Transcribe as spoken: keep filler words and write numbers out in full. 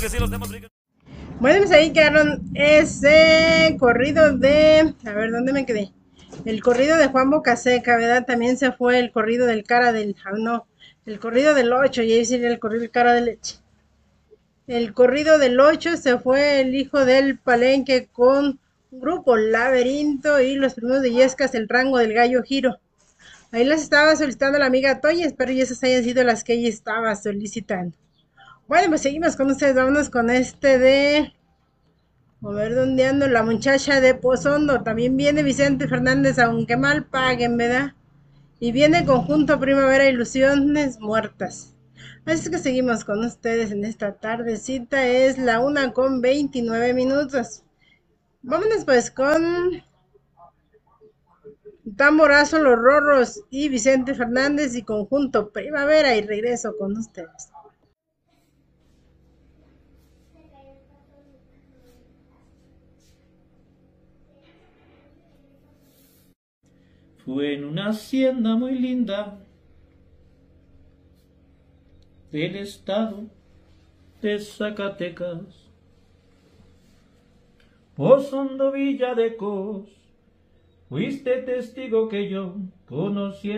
que sí, los temas brincan. Bueno, pues ahí quedaron ese corrido de... A ver, ¿dónde me quedé? El corrido de Juan Bocaseca, ¿verdad? También se fue el corrido del cara del... Ah, no, el corrido del ocho, y ahí sería el corrido del cara de leche. El corrido del ocho se fue el hijo del Palenque con Grupo Laberinto y los primos de Yescas, el rango del gallo Giro. Ahí las estaba solicitando la amiga Toña, espero y esas hayan sido las que ella estaba solicitando. Bueno, pues seguimos con ustedes, vámonos con este de... A ver dónde ando, la muchacha de Pozondo. También viene Vicente Fernández, aunque mal paguen, ¿verdad? Y viene Conjunto Primavera Ilusiones Muertas. Así que seguimos con ustedes en esta tardecita. Es la una con veintinueve minutos. Vámonos pues con Tamborazo, Los Rorros y Vicente Fernández y Conjunto Primavera. Y regreso con ustedes. Fue en una hacienda muy linda del estado de Zacatecas, Pozondo Villa de Cos, fuiste testigo que yo conocí